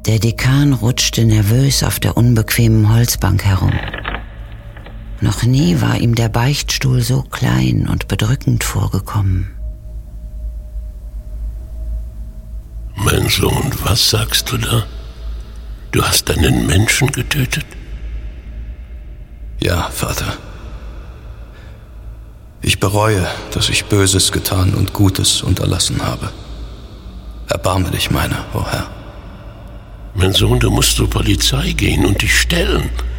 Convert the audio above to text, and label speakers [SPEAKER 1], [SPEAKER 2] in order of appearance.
[SPEAKER 1] Der Dekan rutschte nervös auf der unbequemen Holzbank herum. Noch nie war ihm der Beichtstuhl so klein und bedrückend vorgekommen.
[SPEAKER 2] Mein Sohn, was sagst du da? Du hast einen Menschen getötet?
[SPEAKER 3] Ja, Vater. Ich bereue, dass ich Böses getan und Gutes unterlassen habe. Erbarme dich meiner, o Herr.
[SPEAKER 2] Mein Sohn, du musst zur Polizei gehen und dich stellen.